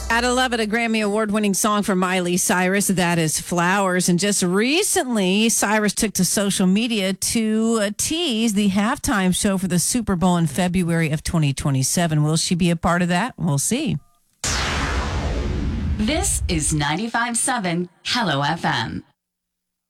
Gotta love it. A Grammy Award-winning song from Miley Cyrus. That is Flowers. And just recently, Cyrus took to social media to tease the halftime show for the Super Bowl in February of 2027. Will she be a part of that? We'll see. This is 95.7 Hello FM.